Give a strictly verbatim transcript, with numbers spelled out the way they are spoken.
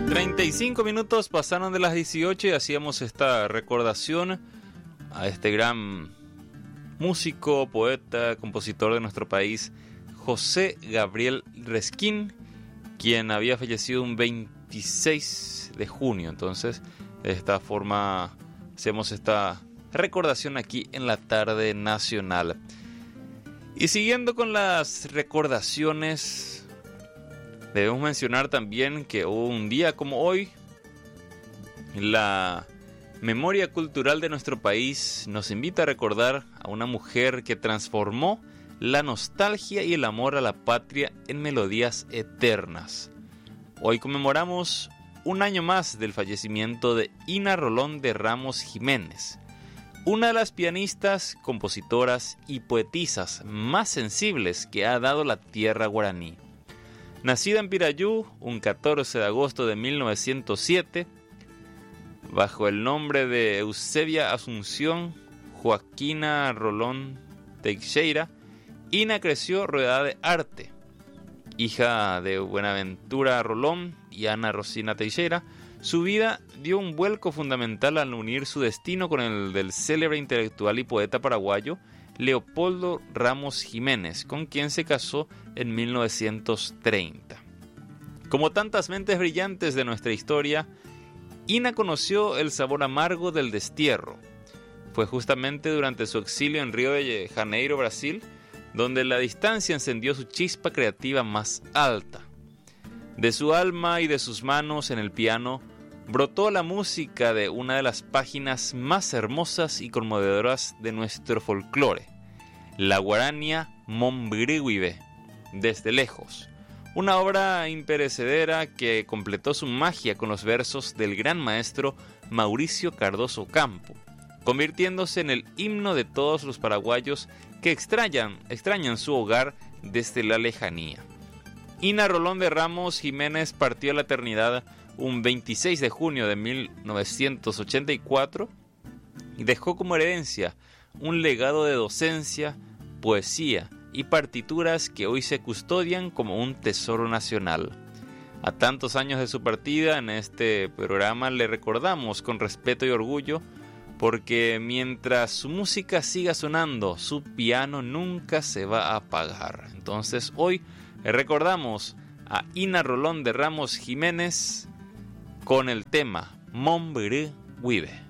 treinta y cinco minutos pasaron de las dieciocho y hacíamos esta recordación a este gran músico, poeta, compositor de nuestro país, José Gabriel Resquín, quien había fallecido un veintiséis de junio. Entonces, de esta forma hacemos esta recordación aquí en la tarde nacional. Y siguiendo con las recordaciones, debemos mencionar también que hubo un día como hoy, la memoria cultural de nuestro país nos invita a recordar a una mujer que transformó la nostalgia y el amor a la patria en melodías eternas. Hoy conmemoramos un año más del fallecimiento de Ina Rolón de Ramos Jiménez, una de las pianistas, compositoras y poetisas más sensibles que ha dado la tierra guaraní. Nacida en Pirayú un catorce de agosto de mil novecientos siete, bajo el nombre de Eusebia Asunción Joaquina Rolón Teixeira, Ina creció rodeada de arte. Hija de Buenaventura Rolón y Ana Rosina Teixeira, su vida dio un vuelco fundamental al unir su destino con el del célebre intelectual y poeta paraguayo Leopoldo Ramos Jiménez, con quien se casó en mil novecientos treinta. Como tantas mentes brillantes de nuestra historia, Ina conoció el sabor amargo del destierro. Fue justamente durante su exilio en Río de Janeiro, Brasil, donde la distancia encendió su chispa creativa más alta. De su alma y de sus manos en el piano brotó la música de una de las páginas más hermosas y conmovedoras de nuestro folclore, la guarania Mombriguibe, Desde Lejos, una obra imperecedera que completó su magia con los versos del gran maestro Mauricio Cardoso Campo, convirtiéndose en el himno de todos los paraguayos que extrañan, extrañan su hogar desde la lejanía. Ina Rolón de Ramos Jiménez partió a la eternidad un veintiséis de junio de mil novecientos ochenta y cuatro y dejó como herencia un legado de docencia, poesía y partituras que hoy se custodian como un tesoro nacional. A tantos años de su partida, en este programa le recordamos con respeto y orgullo, porque mientras su música siga sonando, su piano nunca se va a apagar. Entonces hoy recordamos a Ina Rolón de Ramos Jiménez con el tema Mombriguibe.